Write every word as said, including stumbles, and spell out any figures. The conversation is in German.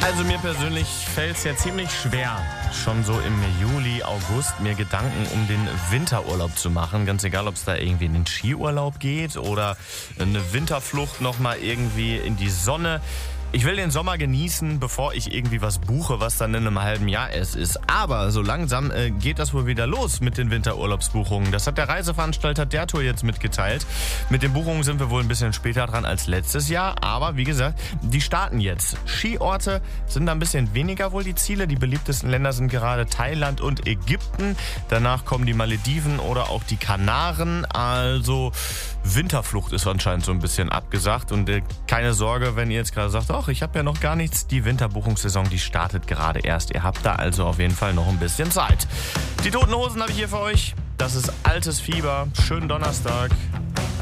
Also mir persönlich fällt es ja ziemlich schwer, schon so im Juli, August mir Gedanken um den Winterurlaub zu machen. Ganz egal, ob es da irgendwie in den Skiurlaub geht oder eine Winterflucht nochmal irgendwie in die Sonne. Ich will den Sommer genießen, bevor ich irgendwie was buche, was dann in einem halben Jahr erst ist. Aber so langsam äh, geht das wohl wieder los mit den Winterurlaubsbuchungen. Das hat der Reiseveranstalter der Tour jetzt mitgeteilt. Mit den Buchungen sind wir wohl ein bisschen später dran als letztes Jahr. Aber wie gesagt, die starten jetzt. Skiorte sind da ein bisschen weniger wohl die Ziele. Die beliebtesten Länder sind gerade Thailand und Ägypten. Danach kommen die Malediven oder auch die Kanaren. Also Winterflucht ist anscheinend so ein bisschen abgesagt. Und äh, keine Sorge, wenn ihr jetzt gerade sagt, ach, ich habe ja noch gar nichts. Die Winterbuchungssaison, die startet gerade erst. Ihr habt da also auf jeden Fall noch ein bisschen Zeit. Die Toten Hosen habe ich hier für euch. Das ist Altes Fieber. Schönen Donnerstag.